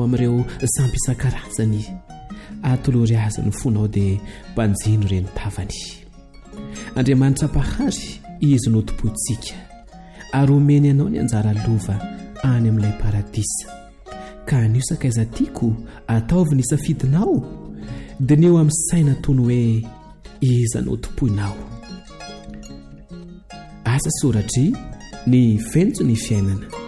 amin'ireo sampisan-karazany atolory azy ny fonao dia mpanjino ireny tavany. Andriamanitra pahary izy no tompontsika ary omeny ianao ny anjara lova any amin'ilay paradisa. Ka anio sakaiza tiako ataovy ny safidinao dia neo amin'ny saina tony hoe iza no tompoinao. Asa soratry ny fentso ny fiainana.